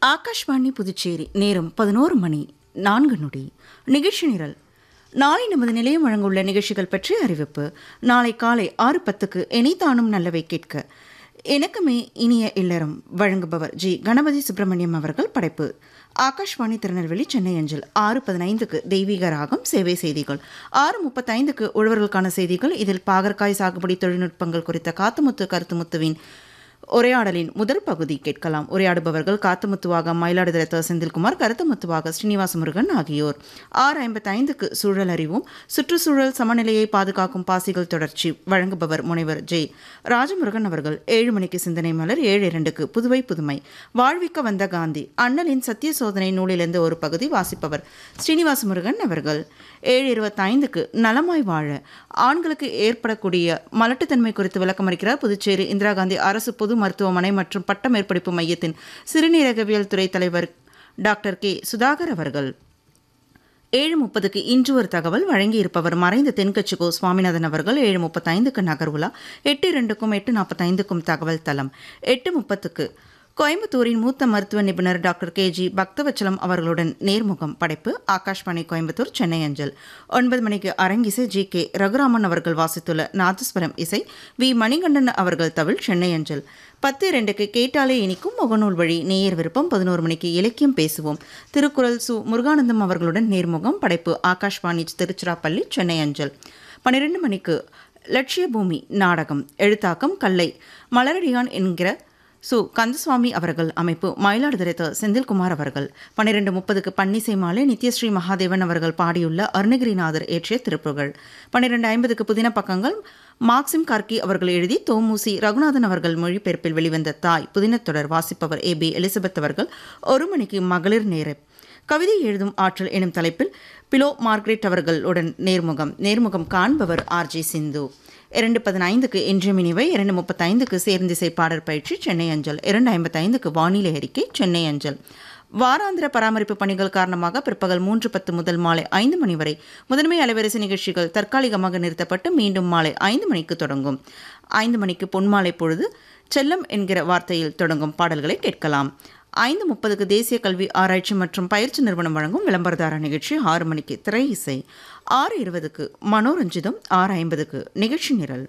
ஆகாஷ்வாணி புதுச்சேரி நேரம் 11 மணி 4 நொடி. நிகழ்ச்சி நிரல். நாளை நமது நிலையம் வழங்குள்ள நிகழ்ச்சிகள் பற்றிய அறிவிப்பு. நாளை காலை 6:10க்கு இணைத்தானும் நல்லவை கேட்க எனக்குமே இனிய இல்லறம் வழங்குபவர் ஜி கணபதி சுப்பிரமணியம் அவர்கள் படைப்பு. ஆகாஷ்வாணி திருநெல்வேலி சென்னை அஞ்சல். 6:15க்கு தெய்வீக ராகம் சேவை செய்திகள். 6:35க்கு உழவர்களுக்கான செய்திகள். இதில் பாகற்காய் சாகுபடி தொழில்நுட்பங்கள் குறித்த காத்துமுத்து கருத்துமுத்துவின் உரையாடலின் முதல் பகுதி கேட்கலாம். உரையாடுபவர்கள் காத்துமுத்துவாக மயிலாடுதுறை செந்தில்குமார், கருத்துமுத்துவாக ஸ்ரீனிவாச முருகன் ஆகியோர். 6:55க்கு சூழல் அறிவும் சுற்றுச்சூழல் சமநிலையை பாதுகாக்கும் பாசிகள் தொடர்ச்சி வழங்குபவர் முனைவர் ஜெய் ராஜமுருகன் அவர்கள். 7 மணிக்கு சிந்தனை மலர். 7:02க்கு புதுவை புதுமை வாழ்விக்க வந்த காந்தி அண்ணலின் சத்திய சோதனை நூலிலிருந்து ஒரு பகுதி வாசிப்பவர் ஸ்ரீனிவாச முருகன் அவர்கள். 7:25க்கு நலமாய் வாழ ஆண்களுக்கு ஏற்படக்கூடிய மலட்டுத்தன்மை குறித்து விளக்கமளிக்கிறார் புதுச்சேரி இந்திரா காந்தி அரசு பொது மருத்துவமனை மற்றும் பட்ட மேற்படிப்பு மையத்தின் சிறுநீரகவியல் துறை தலைவர் டாக்டர் கே சுதாகர் அவர்கள். 7:30க்கு இன்று ஒரு தகவல் வழங்கியிருப்பவர் மறைந்த தென்கட்சிகோ சுவாமிநாதன் அவர்கள். 7:35க்கு நகர்வுலா. 8:02க்கும் 8:45க்கும் தகவல் தளம். 8:30க்கு கோயம்புத்தூரின் மூத்த மருத்துவ நிபுணர் டாக்டர் கே.ஜி. பக்தவச்சலம் அவர்களுடன் நேர்முகம் படைப்பு ஆகாஷ்வாணி கோயம்புத்தூர் சென்னை அஞ்சல். 9 மணிக்கு அரங்கிசை. ஜி கே ரகுராமன் அவர்கள் வாசித்துள்ள நாதஸ்வரம் இசை. வி மணிகண்டன் அவர்கள் தவில் சென்னை அஞ்சல். 10:02க்கு கேட்டாலே இனிக்கும் முகநூல் வழி நேயர் விருப்பம். 11 மணிக்கு இலக்கியம் பேசுவோம். திருக்குறள் சு முருகானந்தம் அவர்களுடன் நேர்முகம் படைப்பு ஆகாஷ்வாணி திருச்சிராப்பள்ளி சென்னை அஞ்சல். 12 மணிக்கு லட்சிய பூமி நாடகம். எழுத்தாக்கம் கல்லை மலரடியான் என்கிற சு கந்தசுவாமி அவர்கள். அமைப்பு மயிலாடுதுறை செந்தில்குமார் அவர்கள். 12:30க்கு பன்னிசை மாலை. நித்யஸ்ரீ மகாதேவன் அவர்கள் பாடியுள்ள அருணகிரிநாதர் இயற்றிய திருப்புகழ். 12:50க்கு புதின பக்கங்கள். மார்க்சிம் கார்கி அவர்கள் எழுதி தோமுசி ரகுநாதன் அவர்கள் மொழிபெயர்ப்பில் வெளிவந்த தாய் புதினத்தொடர் வாசிப்பவர் ஏ பி எலிசபெத் அவர்கள். 1 மணிக்கு மகளிர் நேர கவிதை எழுதும் ஆற்றல் எனும் தலைப்பில் பிலோ மார்க்ரெட் அவர்களுடன் நேர்முகம் காண்பவர் ஆர்ஜி சிந்து. 2:15க்கு இன்றைய மினிவை. 2:35க்கு சேர்ந்திசை பாடற் பயிற்சி சென்னை அஞ்சல். 2:55க்கு வானிலை அறிக்கை சென்னை அஞ்சல். வாராந்திர பராமரிப்பு பணிகள் காரணமாக பிற்பகல் 3:10 முதல் மாலை 5 மணி வரை முதன்மை அலைவரிசை நிகழ்ச்சிகள் தற்காலிகமாக நிறுத்தப்பட்டு மீண்டும் மாலை 5 மணிக்கு தொடங்கும். 5 மணிக்கு பொன்மாலை பொழுது செல்லம் என்கிற வார்த்தையில் தொடங்கும் பாடல்களை கேட்கலாம். 5:30க்கு தேசிய கல்வி ஆராய்ச்சி மற்றும் பயிற்சி நிறுவனம் வழங்கும் விளம்பரதார நிகழ்ச்சி. 6 மணிக்கு திரை இசை. 6:20க்கு மனோரஞ்சிதம். 6:50க்கு நிகழ்ச்சி நிரல்.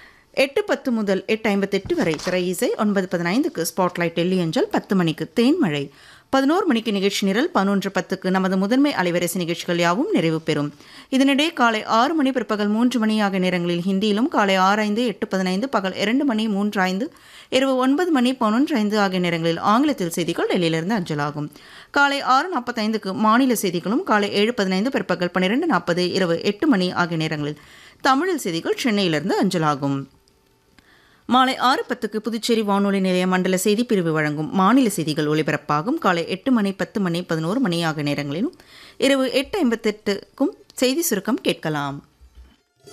8:10 முதல் 8:58 வரை திரை இசை. 9:15க்கு ஸ்பாட்லைட் டெல்லி அஞ்சல். 10 மணிக்கு தேன்மழை. 11 மணிக்கு நிகழ்ச்சி நிரல். 11:10க்கு நமது முதன்மை அலைவரிசை நிகழ்ச்சிகள் யாவும் நிறைவு பெறும். இதனிடையே காலை 6 மணி பிற்பகல் 3 மணி ஆகிய நேரங்களில் ஹிந்தியிலும், காலை 6:05 8:15 பகல் 2 மணி 3:05 இரவு 9 மணி 11:05 ஆகிய நேரங்களில் ஆங்கிலத்தில் செய்திகள் டெல்லியிலிருந்து அஞ்சலாகும். காலை 6:45க்கு மாநில செய்திகளும், காலை 7:15 பிற்பகல் 12:40 இரவு 8 மணி ஆகிய நேரங்களில் தமிழில் செய்திகள் சென்னையிலிருந்து அஞ்சலாகும். மாலை 6:10க்கு புதுச்சேரி வானொலி நிலைய மண்டல செய்தி பிரிவு வழங்கும் மாநில செய்திகள் ஒலிபரப்பாகும். காலை 8 மணி 10 மணி 11 மணி ஆகிய நேரங்களிலும் இரவு 8:58க்கும் செய்தி சுருக்கம் கேட்கலாம்.